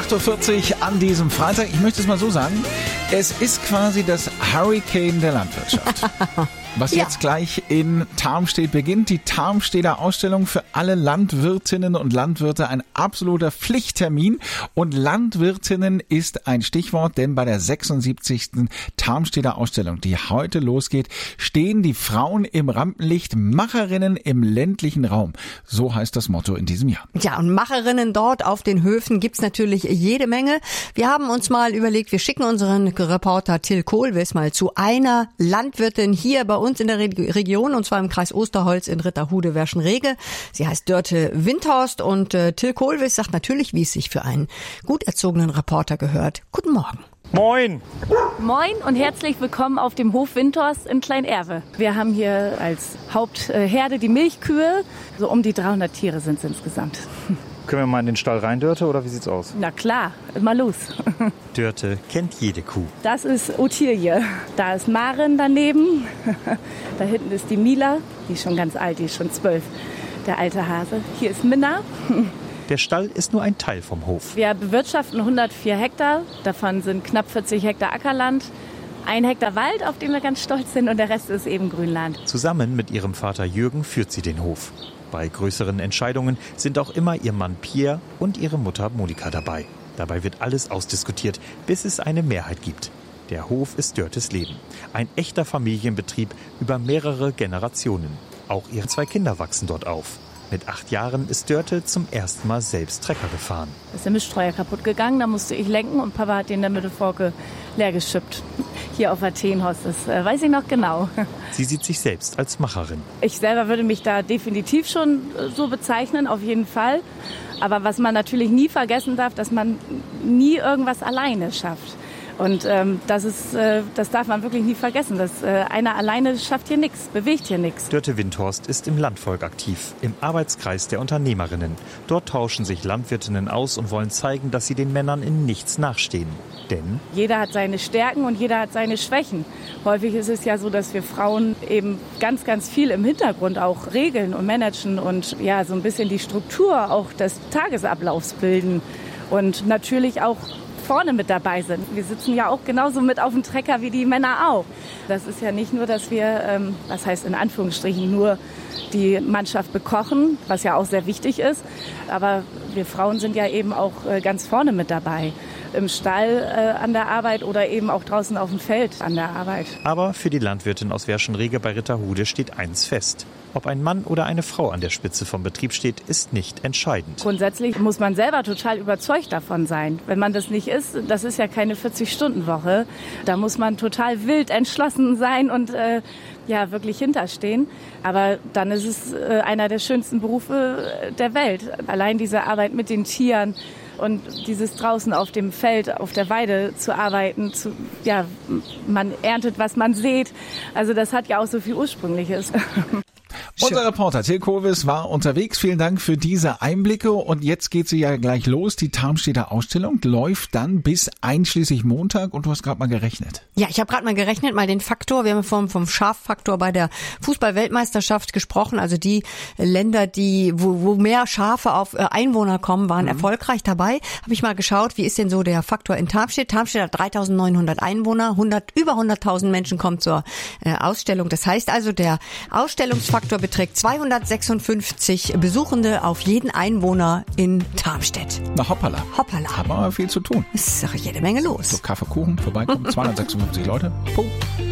8.40 Uhr an diesem Freitag. Ich möchte es mal so sagen, es ist quasi das Hurricane der Landwirtschaft. Was jetzt gleich in Tarmstedt beginnt. Die Tarmstedter Ausstellung für alle Landwirtinnen und Landwirte. Ein absoluter Pflichttermin. Und Landwirtinnen ist ein Stichwort, denn bei der 76. Tarmstedter Ausstellung, die heute losgeht, stehen die Frauen im Rampenlicht, Macherinnen im ländlichen Raum. So heißt das Motto in diesem Jahr. Ja, und Macherinnen dort auf den Höfen gibt's natürlich jede Menge. Wir haben uns mal überlegt, wir schicken unseren Reporter Till Kohlwiss mal zu einer Landwirtin hier bei uns in der Region, und zwar im Kreis Osterholz in Ritterhude-Werschenrege. Sie heißt Dörte Windhorst und Till Kohlwiss sagt natürlich, wie es sich für einen gut erzogenen Reporter gehört. Guten Morgen. Moin! Moin und herzlich willkommen auf dem Hof Windhorst in Klein-Erwe. Wir haben hier als Hauptherde die Milchkühe. So um die 300 Tiere sind es insgesamt. Können wir mal in den Stall rein, Dörte, oder wie sieht's aus? Na klar, mal los. Dörte kennt jede Kuh. Das ist Ottilie. Da ist Maren daneben. Da hinten ist die Mila. Die ist schon ganz alt, die ist schon 12. Der alte Hase. Hier ist Minna. Der Stall ist nur ein Teil vom Hof. Wir bewirtschaften 104 Hektar. Davon sind knapp 40 Hektar Ackerland. 1 Hektar Wald, auf dem wir ganz stolz sind. Und der Rest ist eben Grünland. Zusammen mit ihrem Vater Jürgen führt sie den Hof. Bei größeren Entscheidungen sind auch immer ihr Mann Pierre und ihre Mutter Monika dabei. Dabei wird alles ausdiskutiert, bis es eine Mehrheit gibt. Der Hof ist Dörtes Leben. Ein echter Familienbetrieb über mehrere Generationen. Auch ihre 2 Kinder wachsen dort auf. Mit 8 Jahren ist Dörte zum ersten Mal selbst Trecker gefahren. Ist der Mischstreuer kaputt gegangen, da musste ich lenken und Papa hat den in der Mittelforke leer geschippt. Hier auf Athenhorst, das weiß ich noch genau. Sie sieht sich selbst als Macherin. Ich selber würde mich da definitiv schon so bezeichnen, auf jeden Fall. Aber was man natürlich nie vergessen darf, dass man nie irgendwas alleine schafft. Und das darf man wirklich nie vergessen. Einer alleine schafft hier nichts, bewegt hier nichts. Dörte Windhorst ist im Landvolk aktiv, im Arbeitskreis der Unternehmerinnen. Dort tauschen sich Landwirtinnen aus und wollen zeigen, dass sie den Männern in nichts nachstehen. Denn jeder hat seine Stärken und jeder hat seine Schwächen. Häufig ist es ja so, dass wir Frauen eben ganz, ganz viel im Hintergrund auch regeln und managen und ja, so ein bisschen die Struktur auch des Tagesablaufs bilden. Und natürlich auch vorne mit dabei sind. Wir sitzen ja auch genauso mit auf dem Trecker wie die Männer auch. Das ist ja nicht nur, dass wir, was heißt in Anführungsstrichen, nur die Mannschaft bekochen, was ja auch sehr wichtig ist. Aber wir Frauen sind ja eben auch ganz vorne mit dabei. Im Stall an der Arbeit oder eben auch draußen auf dem Feld an der Arbeit. Aber für die Landwirtin aus Werschenrege bei Ritterhude steht eins fest. Ob ein Mann oder eine Frau an der Spitze vom Betrieb steht, ist nicht entscheidend. Grundsätzlich muss man selber total überzeugt davon sein. Wenn man das nicht ist, das ist ja keine 40-Stunden-Woche. Da muss man total wild entschlossen sein und wirklich hinterstehen. Aber dann ist es einer der schönsten Berufe der Welt. Allein diese Arbeit mit den Tieren und dieses draußen auf dem Feld, auf der Weide zu arbeiten, man erntet, was man sät. Also das hat ja auch so viel Ursprüngliches. Unser Reporter Till Kohlwiss war unterwegs. Vielen Dank für diese Einblicke. Und jetzt geht sie ja gleich los. Die Tarmstedter Ausstellung läuft dann bis einschließlich Montag. Und du hast gerade mal gerechnet. Ja, ich habe gerade mal gerechnet, mal den Faktor. Wir haben vom Schaffaktor bei der Fußball-Weltmeisterschaft gesprochen. Also die Länder, wo mehr Schafe auf Einwohner kommen, waren erfolgreich dabei. Habe ich mal geschaut, wie ist denn so der Faktor in Tarmstedt? Tarmstedt hat 3.900 Einwohner. Über 100.000 Menschen kommen zur Ausstellung. Das heißt also, der Ausstellungsfaktor beträgt 256 Besuchende auf jeden Einwohner in Tarmstedt. Na hoppala. Hoppala. Haben wir viel zu tun. Es ist jede Menge los. So Kaffee, Kuchen, vorbeikommen, 256 Leute. Punkt.